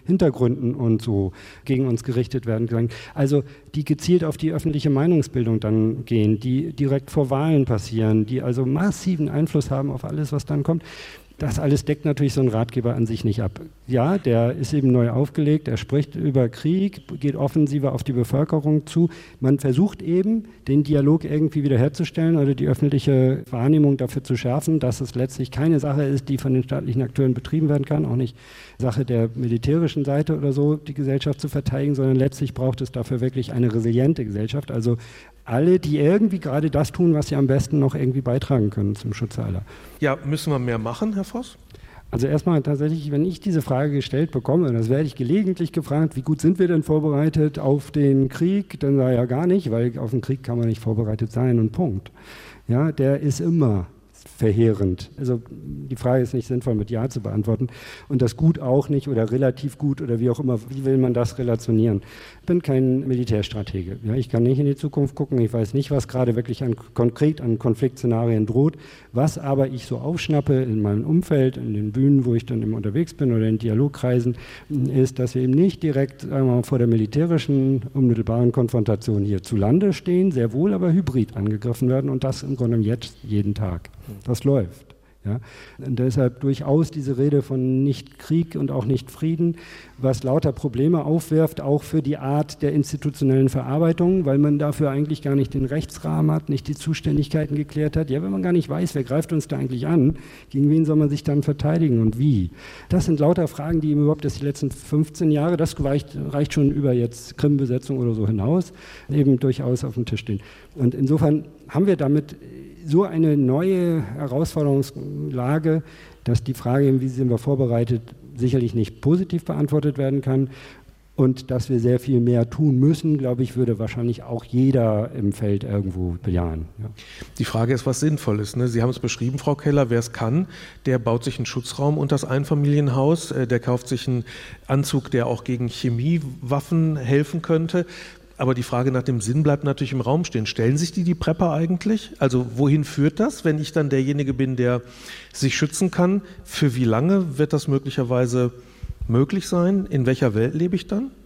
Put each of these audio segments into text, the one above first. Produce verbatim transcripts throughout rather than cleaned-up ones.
Hintergründen und so gegen uns gerichtet werden kann. Also die gezielt auf die öffentliche Meinungsbildung dann gehen, die direkt vor Wahlen passieren, die also massiven Einfluss haben auf alles, was dann kommt. Das alles deckt natürlich so ein Ratgeber an sich nicht ab. Ja, der ist eben neu aufgelegt, er spricht über Krieg, geht offensiver auf die Bevölkerung zu. Man versucht eben, den Dialog irgendwie wiederherzustellen oder die öffentliche Wahrnehmung dafür zu schärfen, dass es letztlich keine Sache ist, die von den staatlichen Akteuren betrieben werden kann, auch nicht Sache der militärischen Seite oder so, die Gesellschaft zu verteidigen, sondern letztlich braucht es dafür wirklich eine resiliente Gesellschaft, also alle, die irgendwie gerade das tun, was sie am besten noch irgendwie beitragen können zum Schutz aller. Ja, müssen wir mehr machen, Herr Voss? Also erstmal tatsächlich, wenn ich diese Frage gestellt bekomme, das werde ich gelegentlich gefragt, wie gut sind wir denn vorbereitet auf den Krieg? Dann sage ich ja gar nicht, weil auf den Krieg kann man nicht vorbereitet sein und Punkt. Ja, der ist immer verheerend. Also die Frage ist nicht sinnvoll mit Ja zu beantworten und das gut auch nicht oder relativ gut oder wie auch immer, wie will man das relationieren? Ich bin kein Militärstratege. Ja, ich kann nicht in die Zukunft gucken, ich weiß nicht, was gerade wirklich an, konkret an Konfliktszenarien droht, was aber ich so aufschnappe in meinem Umfeld, in den Bühnen, wo ich dann immer unterwegs bin oder in Dialogkreisen, ist, dass wir eben nicht direkt sagen wir mal, vor der militärischen unmittelbaren Konfrontation hier zu Lande stehen, sehr wohl aber hybrid angegriffen werden und das im Grunde jetzt jeden Tag. Das läuft. Ja. Und deshalb durchaus diese Rede von nicht Krieg und auch nicht Frieden, was lauter Probleme aufwirft, auch für die Art der institutionellen Verarbeitung, weil man dafür eigentlich gar nicht den Rechtsrahmen hat, nicht die Zuständigkeiten geklärt hat. Ja, wenn man gar nicht weiß, wer greift uns da eigentlich an, gegen wen soll man sich dann verteidigen und wie? Das sind lauter Fragen, die überhaupt das die letzten fünfzehn Jahre, das reicht, reicht schon über jetzt Krim-Besetzung oder so hinaus, eben durchaus auf dem Tisch stehen. Und insofern haben wir damit so eine neue Herausforderungslage, dass die Frage, wie sind wir vorbereitet, sicherlich nicht positiv beantwortet werden kann und dass wir sehr viel mehr tun müssen, glaube ich, würde wahrscheinlich auch jeder im Feld irgendwo bejahen. Ja. Die Frage ist, was sinnvoll ist. Ne? Sie haben es beschrieben, Frau Keller, wer es kann, der baut sich einen Schutzraum unter das Einfamilienhaus, der kauft sich einen Anzug, der auch gegen Chemiewaffen helfen könnte. Aber die Frage nach dem Sinn bleibt natürlich im Raum stehen. Stellen sich die die Prepper eigentlich? Also wohin führt das, wenn ich dann derjenige bin, der sich schützen kann? Für wie lange wird das möglicherweise möglich sein? In welcher Welt lebe ich dann?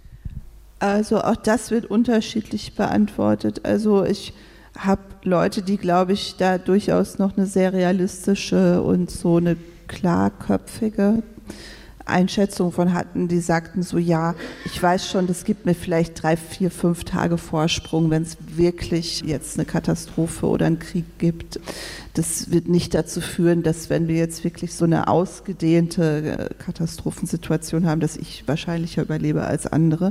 Also auch das wird unterschiedlich beantwortet. Also ich habe Leute, die, glaube ich, da durchaus noch eine sehr realistische und so eine klarköpfige Einschätzung von hatten, die sagten so, ja, ich weiß schon, das gibt mir vielleicht drei, vier, fünf Tage Vorsprung, wenn es wirklich jetzt eine Katastrophe oder einen Krieg gibt. Das wird nicht dazu führen, dass wenn wir jetzt wirklich so eine ausgedehnte Katastrophensituation haben, dass ich wahrscheinlicher überlebe als andere.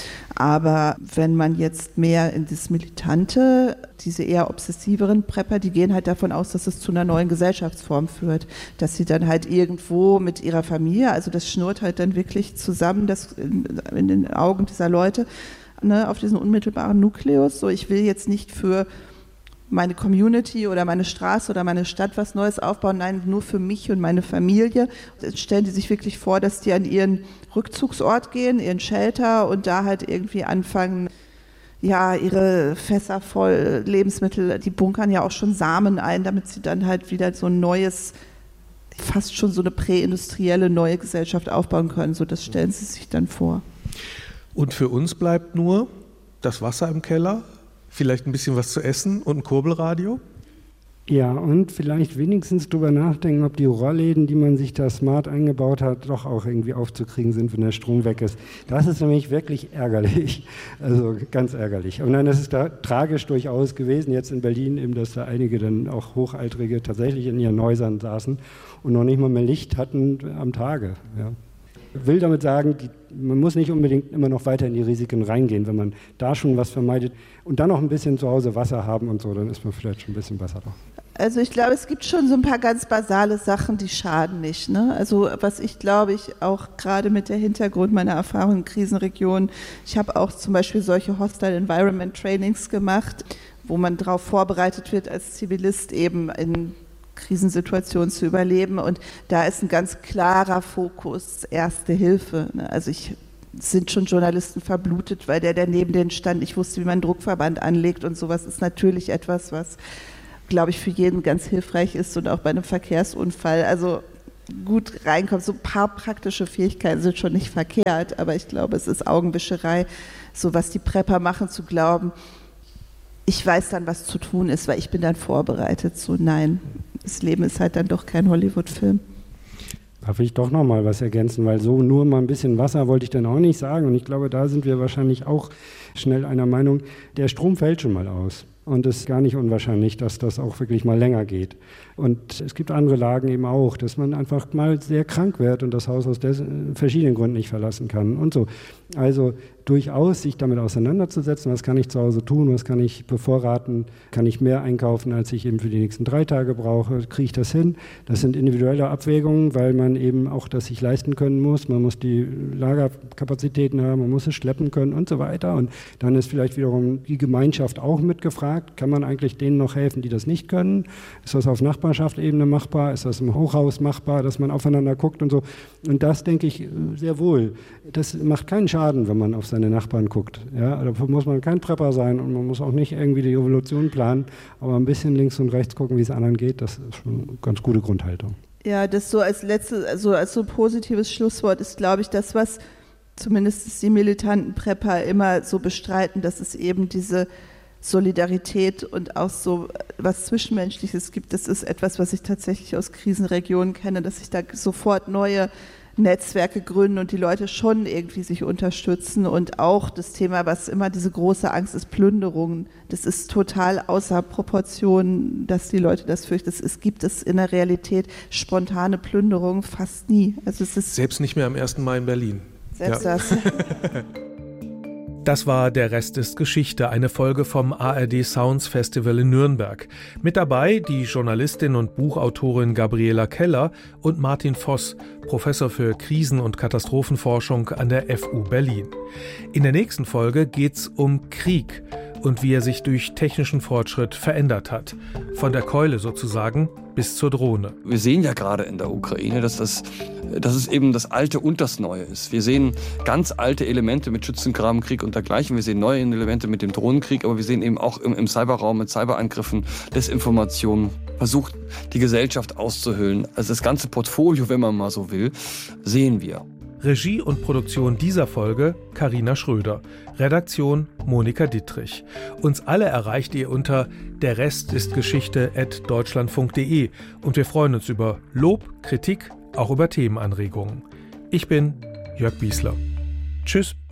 Aber wenn man jetzt mehr in das Militante, diese eher obsessiveren Prepper, die gehen halt davon aus, dass es zu einer neuen Gesellschaftsform führt, dass sie dann halt irgendwo mit ihrer Familie, also das schnurrt halt dann wirklich zusammen, das in, in den Augen dieser Leute, ne, auf diesen unmittelbaren Nukleus, so ich will jetzt nicht für meine Community oder meine Straße oder meine Stadt was Neues aufbauen, nein, nur für mich und meine Familie. Jetzt stellen die sich wirklich vor, dass die an ihren Rückzugsort gehen, ihren Shelter und da halt irgendwie anfangen, ja, ihre Fässer voll Lebensmittel, die bunkern ja auch schon Samen ein, damit sie dann halt wieder so ein neues, fast schon so eine präindustrielle neue Gesellschaft aufbauen können. So, das stellen sie sich dann vor. Und für uns bleibt nur das Wasser im Keller, vielleicht ein bisschen was zu essen und ein Kurbelradio? Ja, und vielleicht wenigstens drüber nachdenken, ob die Rollläden, die man sich da smart eingebaut hat, doch auch irgendwie aufzukriegen sind, wenn der Strom weg ist. Das ist nämlich wirklich ärgerlich, also ganz ärgerlich. Und dann ist es da tragisch durchaus gewesen, jetzt in Berlin, eben, dass da einige dann auch Hochaltrige tatsächlich in ihren Häusern saßen und noch nicht mal mehr Licht hatten am Tage. Ja. Ich will damit sagen, die, man muss nicht unbedingt immer noch weiter in die Risiken reingehen, wenn man da schon was vermeidet und dann noch ein bisschen zu Hause Wasser haben und so, dann ist man vielleicht schon ein bisschen besser drauf. Also ich glaube, es gibt schon so ein paar ganz basale Sachen, die schaden nicht. Ne? Also was ich glaube, ich auch gerade mit der Hintergrund meiner Erfahrung in Krisenregionen, ich habe auch zum Beispiel solche Hostile Environment Trainings gemacht, wo man darauf vorbereitet wird, als Zivilist eben in Krisensituationen zu überleben. Und da ist ein ganz klarer Fokus Erste Hilfe. Ne? Also ich sind schon Journalisten verblutet, weil der, der neben denen stand, ich wusste, wie man einen Druckverband anlegt und sowas ist natürlich etwas, was, glaube ich, für jeden ganz hilfreich ist und auch bei einem Verkehrsunfall. Also gut reinkommt. So ein paar praktische Fähigkeiten sind schon nicht verkehrt, aber ich glaube, es ist Augenwischerei, so was die Prepper machen, zu glauben, ich weiß dann, was zu tun ist, weil ich bin dann vorbereitet. So nein, das Leben ist halt dann doch kein Hollywood-Film. Darf ich doch noch mal was ergänzen, weil so nur mal ein bisschen Wasser wollte ich dann auch nicht sagen. Und ich glaube, da sind wir wahrscheinlich auch schnell einer Meinung, der Strom fällt schon mal aus. Und es ist gar nicht unwahrscheinlich, dass das auch wirklich mal länger geht. Und es gibt andere Lagen eben auch, dass man einfach mal sehr krank wird und das Haus aus dessen, verschiedenen Gründen nicht verlassen kann und so. Also durchaus sich damit auseinanderzusetzen, was kann ich zu Hause tun, was kann ich bevorraten, kann ich mehr einkaufen, als ich eben für die nächsten drei Tage brauche, kriege ich das hin? Das sind individuelle Abwägungen, weil man eben auch das sich leisten können muss. Man muss die Lagerkapazitäten haben, man muss es schleppen können und so weiter. Und dann ist vielleicht wiederum die Gemeinschaft auch mitgefragt. Kann man eigentlich denen noch helfen, die das nicht können? Ist das auf Nachbarschaftsebene machbar? Ist das im Hochhaus machbar, dass man aufeinander guckt und so? Und das denke ich sehr wohl. Das macht keinen Schaden, wenn man auf seine Nachbarn guckt. Ja, dafür muss man kein Prepper sein und man muss auch nicht irgendwie die Revolution planen, aber ein bisschen links und rechts gucken, wie es anderen geht, das ist schon eine ganz gute Grundhaltung. Ja, das so als letztes, also als so positives Schlusswort ist, glaube ich, das, was zumindest die militanten Prepper immer so bestreiten, dass es eben diese Solidarität und auch so was Zwischenmenschliches gibt. Das ist etwas, was ich tatsächlich aus Krisenregionen kenne, dass sich da sofort neue Netzwerke gründen und die Leute schon irgendwie sich unterstützen. Und auch das Thema, was immer diese große Angst ist, Plünderungen, das ist total außer Proportion, dass die Leute das fürchten. Es gibt es in der Realität spontane Plünderungen fast nie. Also es ist selbst nicht mehr am ersten Mai in Berlin. Selbst ja. das. Das war Der Rest ist Geschichte, eine Folge vom A R D Sounds Festival in Nürnberg. Mit dabei die Journalistin und Buchautorin Gabriela Keller und Martin Voss, Professor für Krisen- und Katastrophenforschung an der F U Berlin. In der nächsten Folge geht's um Krieg und wie er sich durch technischen Fortschritt verändert hat. Von der Keule sozusagen bis zur Drohne. Wir sehen ja gerade in der Ukraine, dass, das, dass es eben das Alte und das Neue ist. Wir sehen ganz alte Elemente mit Schützengrabenkrieg und dergleichen. Wir sehen neue Elemente mit dem Drohnenkrieg, aber wir sehen eben auch im, im Cyberraum mit Cyberangriffen, Desinformationen, versucht die Gesellschaft auszuhöhlen. Also das ganze Portfolio, wenn man mal so will, sehen wir. Regie und Produktion dieser Folge Carina Schröder. Redaktion Monika Dittrich. Uns alle erreicht ihr unter der Rest ist Geschichte at deutschlandfunk punkt de und wir freuen uns über Lob, Kritik, auch über Themenanregungen. Ich bin Jörg Biesler. Tschüss.